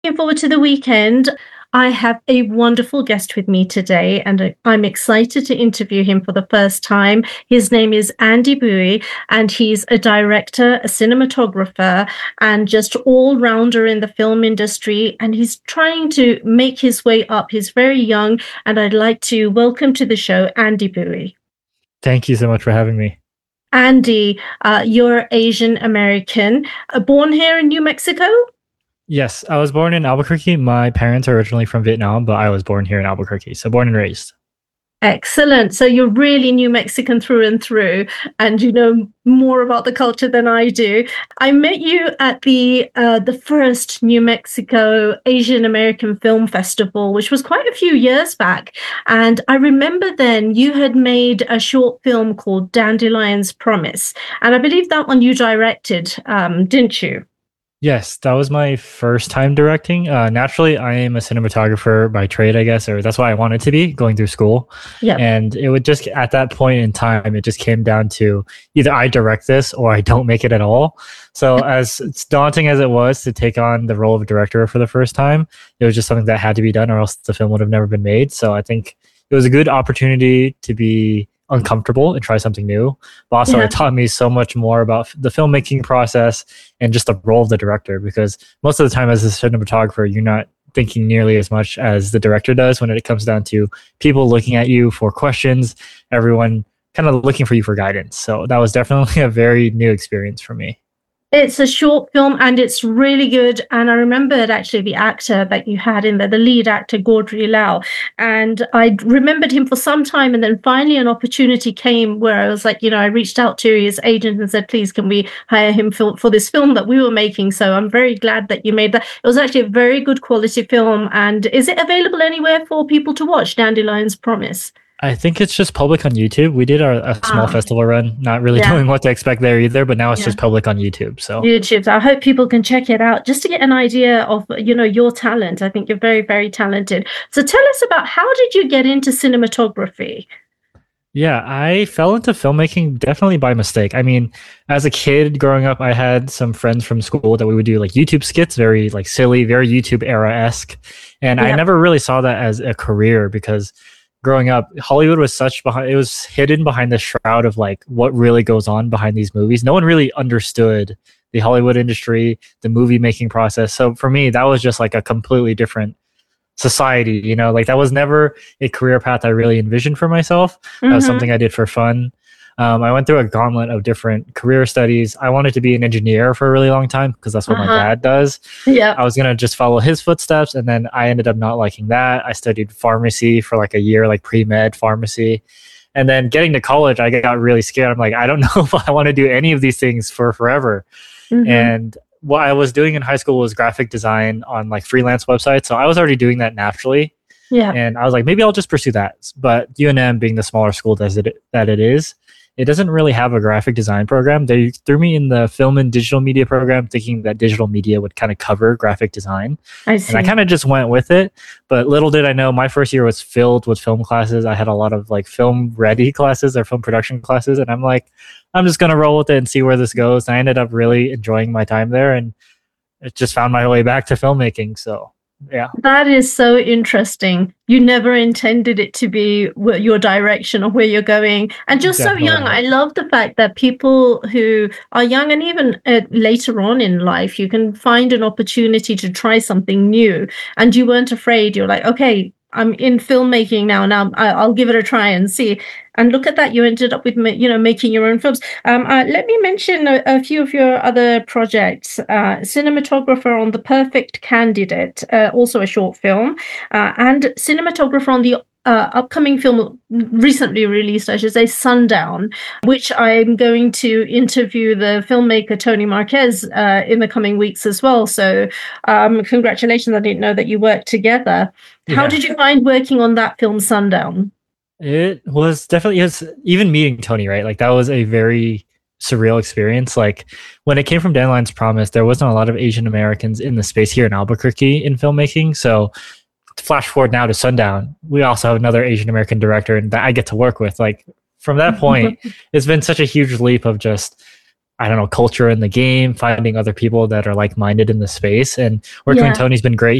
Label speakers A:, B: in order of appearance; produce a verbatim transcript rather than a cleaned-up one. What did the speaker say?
A: Looking forward to the weekend. I have a wonderful guest with me today, and I- I'm excited to interview him for the first time. His name is Andy Buie, and he's a director, a cinematographer, and just all rounder in the film industry. And he's trying to make his way up. He's very young, and I'd like to welcome to the show Andy Buie.
B: Thank you so much for having me.
A: Andy, uh, you're Asian American, uh, born here in New Mexico?
B: Yes, I was born in Albuquerque. My parents are originally from Vietnam, but I was born here in Albuquerque. So born and raised.
A: Excellent. So you're really New Mexican through and through, and you know more about the culture than I do. I met you at the uh, the first New Mexico Asian American Film Festival, which was quite a few years back. And I remember then you had made a short film called Dandelion's Promise, and I believe that one you directed, um, didn't you?
B: Yes, that was my first time directing. Uh, naturally, I am a cinematographer by trade, I guess, or that's what I wanted to be going through school.
A: Yep.
B: And it would just, at that point in time, it just came down to either I direct this or I don't make it at all. So, as it's daunting as it was to take on the role of a director for the first time, it was just something that had to be done or else the film would have never been made. So, I think it was a good opportunity to be uncomfortable and try something new. But also,
A: Yeah.
B: it taught me so much more about the filmmaking process and just the role of the director, because most of the time as a cinematographer, you're not thinking nearly as much as the director does when it comes down to people looking at you for questions, everyone kind of looking for you for guidance. So that was definitely a very new experience for me.
A: It's a short film and it's really good. And I remembered actually the actor that you had in there, the lead actor, Gaudry Lau. And I remembered him for some time. And then finally, an opportunity came where I was like, you know, I reached out to his agent and said, please, can we hire him for, for this film that we were making? So I'm very glad that you made that. It was actually a very good quality film. And is it available anywhere for people to watch, Dandelion's Promise?
B: I think it's just public on YouTube. We did our a small
A: Ah,
B: festival run, not really
A: yeah.
B: knowing what to expect there either, but now it's
A: Yeah.
B: just public on YouTube. So
A: YouTube. So I hope people can check it out just to get an idea of, you know, your talent. I think you're very, very talented. So tell us about how did you get into cinematography?
B: yeah, I fell into filmmaking definitely by mistake. I mean, as a kid growing up, I had some friends from school that we would do like YouTube skits, very like silly, very YouTube era esque. And I
A: Yeah.
B: never really saw that as a career because growing up, Hollywood was such behind, it was hidden behind the shroud of like what really goes on behind these movies. No one really understood the Hollywood industry, the movie making process. So for me, that was just like a completely different society, you know, like that was never a career path I really envisioned for myself. That was
A: Mm-hmm.
B: something I did for fun. Um, I went through a gauntlet of different career studies. I wanted to be an engineer for a really long time because that's what my
A: Uh-huh.
B: dad does.
A: Yeah.
B: I was going to just follow his footsteps. And then I ended up not liking that. I studied pharmacy for like a year, like pre med pharmacy. And then getting to college, I got really scared. I'm like, I don't know if I want to do any of these things for forever.
A: Mm-hmm.
B: And what I was doing in high school was graphic design on like freelance websites. So I was already doing that naturally.
A: Yeah.
B: And I was like, maybe I'll just pursue that. But U N M being the smaller school that it, that it is, it doesn't really have a graphic design program. They threw me in the film and digital media program thinking that digital media would kind of cover graphic design.
A: I
B: And I
A: see.
B: kind of just went with it. But little did I know, my first year was filled with film classes. I had a lot of like film ready classes or film production classes. And I'm like, I'm just going to roll with it and see where this goes. And I ended up really enjoying my time there. And it just found my way back to filmmaking. So, yeah.
A: That is so interesting. You never intended it to be wh- your direction or where you're going. And just so
B: Definitely
A: young,
B: not.
A: I love the fact that people who are young and even uh, later on in life, you can find an opportunity to try something new. And you weren't afraid. You're like, okay, I'm in filmmaking now. Now I- I'll give it a try and see. And look at that, you ended up with, ma- you know, making your own films. Um, uh, let me mention a, a few of your other projects. Uh, cinematographer on The Perfect Candidate, uh, also a short film, uh, and cinematographer on the uh, upcoming film recently released, I should say, Sundown, which I'm going to interview the filmmaker Tony Marquez uh, in the coming weeks as well. So, um, congratulations! I didn't know that you worked together. How
B: Yeah.
A: did you find working on that film, Sundown?
B: It was definitely, it was even meeting Tony, right? Like that was a very surreal experience. Like when it came from Dandelions Promise, there wasn't a lot of Asian Americans in the space here in Albuquerque in filmmaking. So flash forward now to Sundown, we also have another Asian American director and that I get to work with. Like from that point, it's been such a huge leap of just I don't know, culture in the game, finding other people that are like minded in the space. And working
A: Yeah.
B: with Tony's been great.